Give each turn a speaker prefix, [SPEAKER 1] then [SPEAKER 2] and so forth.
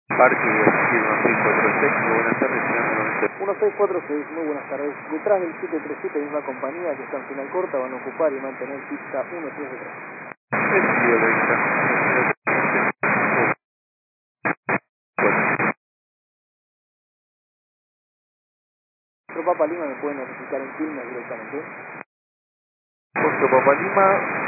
[SPEAKER 1] Parque y 1646, muy buenas tardes, señor.
[SPEAKER 2] 1646, muy buenas tardes. Detrás del 737, misma compañía que está en final corta, van a ocupar y mantener pista 133.
[SPEAKER 1] Recibido la vista.
[SPEAKER 2] Nuestro Papa Lima me puede notificar en Quilmes directamente.
[SPEAKER 1] Puerto Papalima,